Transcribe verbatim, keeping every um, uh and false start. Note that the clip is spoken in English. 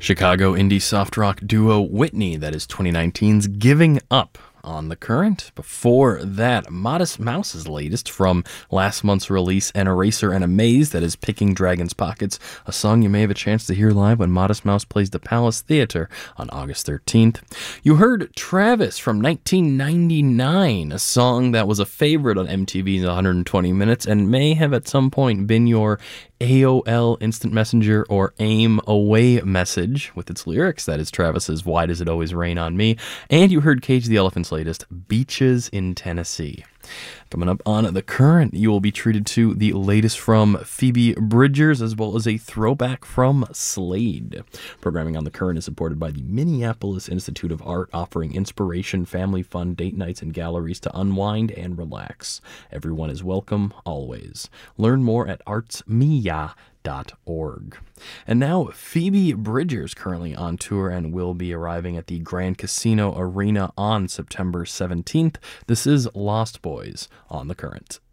Chicago indie soft rock duo Whitney, that is twenty nineteen's Giving Up on The Current. Before that, Modest Mouse's latest from last month's release, An Eraser and a Maze, that is Picking Dragon's Pockets, a song you may have a chance to hear live when Modest Mouse plays the Palace Theater on August thirteenth. You heard Travis from nineteen ninety-nine, a song that was a favorite on M T V's one hundred twenty minutes and may have at some point been your A O L Instant Messenger or AIM away message with its lyrics. That is Travis's Why Does It Always Rain on Me. And you heard Cage the Elephant's latest, Beaches in Tennessee. Coming up on The Current, you will be treated to the latest from Phoebe Bridgers as well as a throwback from Slade. Programming on The Current is supported by the Minneapolis Institute of Art, offering inspiration, family fun, date nights, and galleries to unwind and relax. Everyone is welcome, always. Learn more at artsmia dot org. And now, Phoebe Bridgers, currently on tour and will be arriving at the Grand Casino Arena on September seventeenth. This is Lost Boys on The Current.